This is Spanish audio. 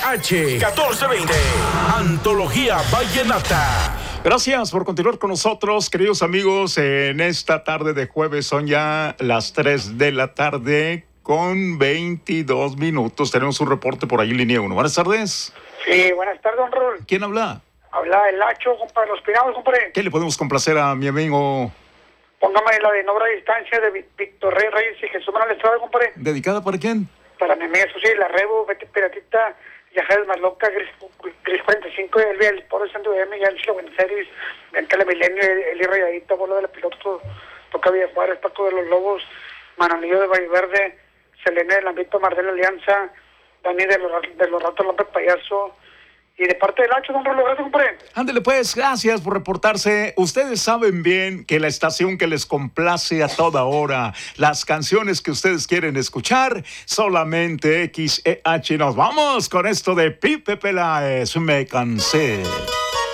1420, Antología Vallenata. Gracias por continuar con nosotros, queridos amigos, en esta tarde de jueves. Son ya las 3 de la tarde con 22 minutos. Tenemos un reporte por ahí en línea 1. Buenas tardes. Sí, buenas tardes, don Raúl. ¿Quién habla? Habla el Lacho, compadre, los Pinados, compadre. ¿Qué le podemos complacer a mi amigo? Póngame la de Nobra Distancia de Víctor Rey Reyes y Jesús Manuel Estrada, compadre. ¿Dedicada para quién? Para mi amiga Susi, la Rebo, Betty Piratita, Yajares Marloca, Gris 45, Elvia, el Poro Santo de M, Yancy, Buenos Aires, Bianca la Milenio, Eli Rayadito, Bola de la Piloto, Toca Villa Juárez, Paco de los Lobos, Manolillo de Valle Verde, Selene del Ámbito, Mardel Alianza, Dani de los Ratos López Payaso. Y de parte del Lacho, don Raúl, gracias, compadre. Ándele pues, gracias por reportarse. Ustedes saben bien que la estación que les complace a toda hora, las canciones que ustedes quieren escuchar, solamente XEH. Nos vamos con esto de Pipe Peláez, Me Cansé.